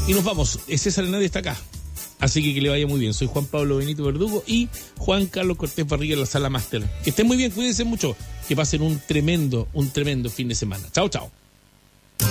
Y nos vamos. César Hernández está acá. Así que le vaya muy bien. Soy Juan Pablo Benito Verdugo y Juan Carlos Cortés Barriga en la sala máster. Que estén muy bien, cuídense mucho. Que pasen un tremendo fin de semana. Chao, chao.